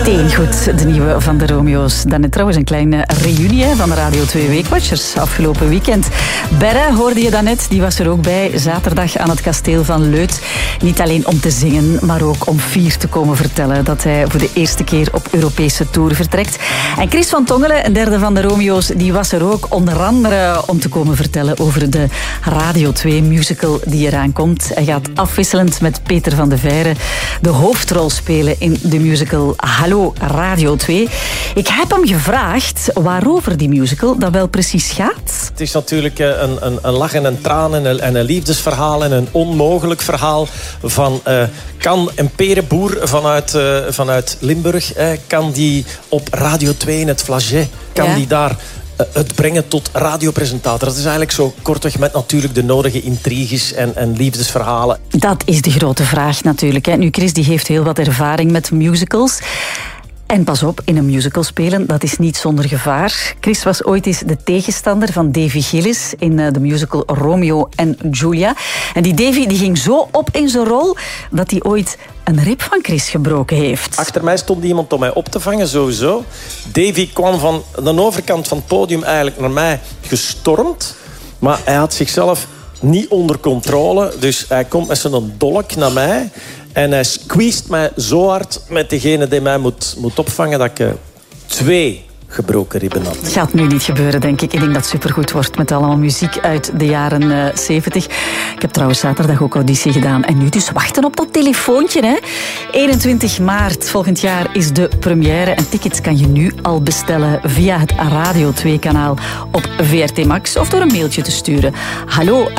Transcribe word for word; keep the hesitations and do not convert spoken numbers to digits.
Steengoed, de nieuwe van de Romeo's. Daarnet trouwens een kleine reunie hè, van de Radio twee Weekwatchers afgelopen weekend. Berre hoorde je daarnet, die was er ook bij. Zaterdag aan het kasteel van Leuth. Niet alleen om te zingen, maar ook om fier te komen vertellen dat hij voor de eerste keer op Europese tour vertrekt. En Chris van Tongelen, een derde van de Romeo's, die was er ook onder andere om te komen vertellen over de Radio twee musical die eraan komt. Hij gaat afwisselend met Peter van de Veire de hoofdrol spelen in de musical Hallo Radio twee. Ik heb hem gevraagd waarover die musical dan wel precies gaat. Het is natuurlijk een, een, een lach en een traan en een, en een liefdesverhaal en een onmogelijk verhaal van uh, kan een perenboer vanuit, uh, vanuit Limburg, uh, kan die op Radio twee in het Flaget, kan ja. die daar het brengen tot radiopresentator. Dat is eigenlijk zo kortweg met natuurlijk de nodige intriges en, en liefdesverhalen. Dat is de grote vraag natuurlijk. Hè. Nu, Chris die heeft heel wat ervaring met musicals. En pas op, in een musical spelen, dat is niet zonder gevaar. Chris was ooit eens de tegenstander van Davy Gillis in de musical Romeo en Julia. En die Davy die ging zo op in zijn rol dat hij ooit een rib van Chris gebroken heeft. Achter mij stond iemand om mij op te vangen, sowieso. Davy kwam van de overkant van het podium eigenlijk naar mij gestormd. Maar hij had zichzelf niet onder controle. Dus hij komt met zijn dolk naar mij. En hij squeezed mij zo hard met degene die mij moet, moet opvangen dat ik uh, twee gebroken ribben had. Het gaat nu niet gebeuren, denk ik. Ik denk dat het supergoed wordt met allemaal muziek uit de jaren zeventig. Ik heb trouwens zaterdag ook auditie gedaan. En nu dus wachten op dat telefoontje. Hè? eenentwintig maart volgend jaar is de première. En tickets kan je nu al bestellen via het Radio twee kanaal op V R T Max. Of door een mailtje te sturen. Hallo